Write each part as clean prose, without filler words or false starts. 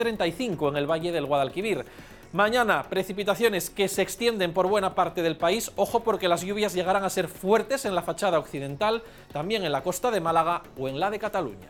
35 en el Valle del Guadalquivir. Mañana, precipitaciones que se extienden por buena parte del país. Ojo porque las lluvias llegarán a ser fuertes en la fachada occidental, también en la costa de Málaga o en la de Cataluña.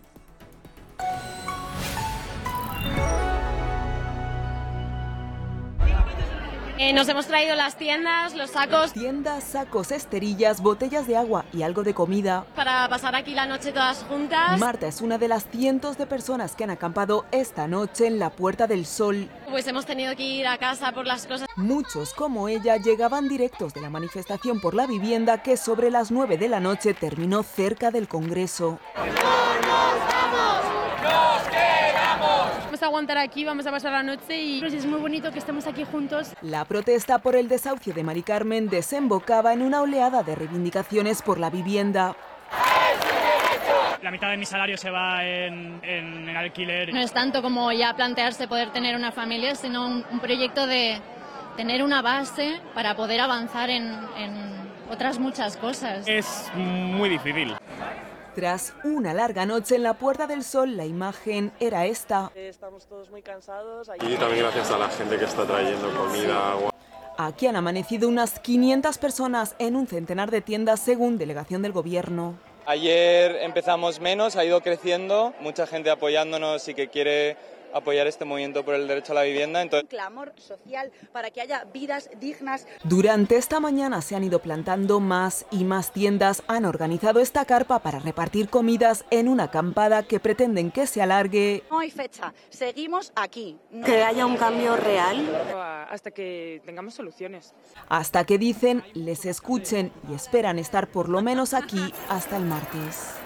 Nos hemos traído las tiendas, los sacos. Tiendas, sacos, esterillas, botellas de agua y algo de comida. Para pasar aquí la noche todas juntas. Marta es una de las cientos de personas que han acampado esta noche en la Puerta del Sol. Pues hemos tenido que ir a casa por las cosas. Muchos, como ella, llegaban directos de la manifestación por la vivienda que sobre las 9 de la noche terminó cerca del Congreso. ¡No nos vamos! ¡Nos quedamos! Vamos a aguantar aquí, vamos a pasar la noche y pues es muy bonito que estemos aquí juntos. La protesta por el desahucio de Mari Carmen desembocaba en una oleada de reivindicaciones por la vivienda. La mitad de mi salario se va en alquiler. No es tanto como ya plantearse poder tener una familia, sino un proyecto de tener una base para poder avanzar en otras muchas cosas. Es muy difícil. Tras una larga noche en la Puerta del Sol, la imagen era esta. Estamos todos muy cansados. Y también gracias a la gente que está trayendo comida, agua. Aquí han amanecido unas 500 personas en un centenar de tiendas según delegación del gobierno. Ayer empezamos menos, ha ido creciendo, mucha gente apoyándonos y que quiere apoyar este movimiento por el derecho a la vivienda. Un clamor social para que haya vidas dignas. Durante esta mañana se han ido plantando más y más tiendas. Han organizado esta carpa para repartir comidas en una acampada que pretenden que se alargue. No hay fecha, seguimos aquí. Que haya un cambio real. Hasta que tengamos soluciones. Hasta que dicen les escuchen y esperan estar por lo menos aquí hasta el martes.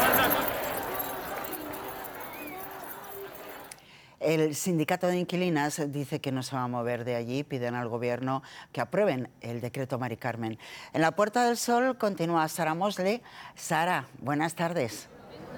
El sindicato de inquilinas dice que no se va a mover de allí, piden al gobierno que aprueben el decreto Mari Carmen. En la Puerta del Sol continúa Sara Mosley. Sara, buenas tardes.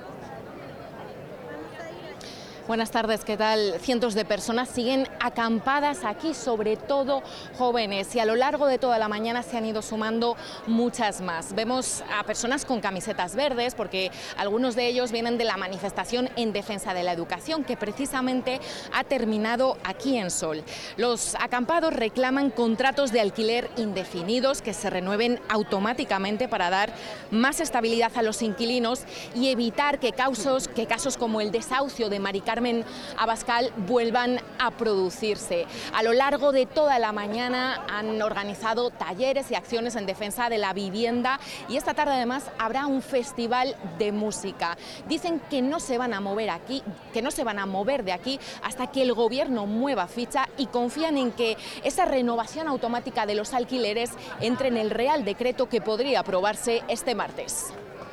Buenas tardes, ¿qué tal? Cientos de personas siguen acampadas aquí, sobre todo jóvenes, y a lo largo de toda la mañana se han ido sumando muchas más. Vemos a personas con camisetas verdes, porque algunos de ellos vienen de la manifestación en defensa de la educación, que precisamente ha terminado aquí en Sol. Los acampados reclaman contratos de alquiler indefinidos que se renueven automáticamente para dar más estabilidad a los inquilinos y evitar que casos como el desahucio de Mari Carmen Abascal vuelvan a producirse. A lo largo de toda la mañana han organizado talleres y acciones en defensa de la vivienda y esta tarde además habrá un festival de música. Dicen que no se van a mover de aquí hasta que el gobierno mueva ficha y confían en que esa renovación automática de los alquileres entre en el Real Decreto que podría aprobarse este martes.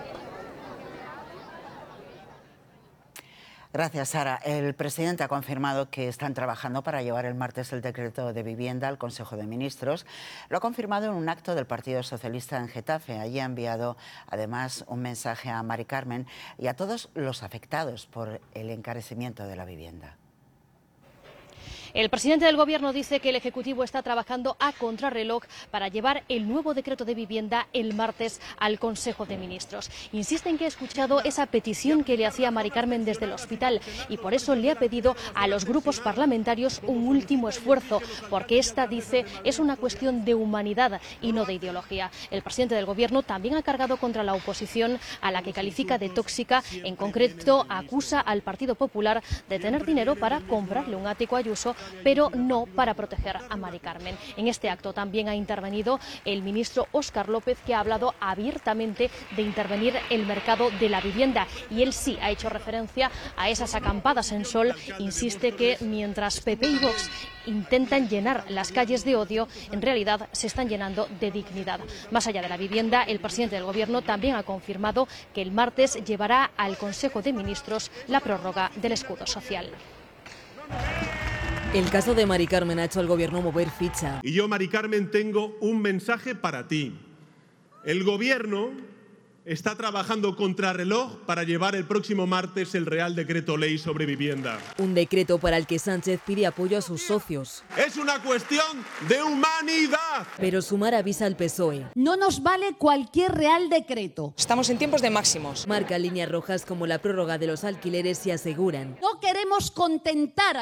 Gracias, Sara. El presidente ha confirmado que están trabajando para llevar el martes el decreto de vivienda al Consejo de Ministros. Lo ha confirmado en un acto del Partido Socialista en Getafe. Allí ha enviado además un mensaje a Mari Carmen y a todos los afectados por el encarecimiento de la vivienda. El presidente del Gobierno dice que el Ejecutivo está trabajando a contrarreloj para llevar el nuevo decreto de vivienda el martes al Consejo de Ministros. Insiste en que ha escuchado esa petición que le hacía Mari Carmen desde el hospital y por eso le ha pedido a los grupos parlamentarios un último esfuerzo, porque esta, dice, es una cuestión de humanidad y no de ideología. El presidente del Gobierno también ha cargado contra la oposición, a la que califica de tóxica. En concreto, acusa al Partido Popular de tener dinero para comprarle un ático a Ayuso, pero no para proteger a Mari Carmen. En este acto también ha intervenido el ministro Óscar López, que ha hablado abiertamente de intervenir el mercado de la vivienda, y él sí ha hecho referencia a esas acampadas en Sol. Insiste que mientras PP y Vox intentan llenar las calles de odio, en realidad se están llenando de dignidad. Más allá de la vivienda, el presidente del Gobierno también ha confirmado que el martes llevará al Consejo de Ministros la prórroga del escudo social. El caso de Mari Carmen ha hecho al Gobierno mover ficha. Y yo, Mari Carmen, tengo un mensaje para ti. El Gobierno está trabajando contrarreloj para llevar el próximo martes el Real Decreto Ley sobre vivienda. Un decreto para el que Sánchez pide apoyo a sus socios. Es una cuestión de humanidad. Pero Sumar avisa al PSOE. No nos vale cualquier Real Decreto. Estamos en tiempos de máximos. Marca líneas rojas como la prórroga de los alquileres y aseguran: no queremos contentar a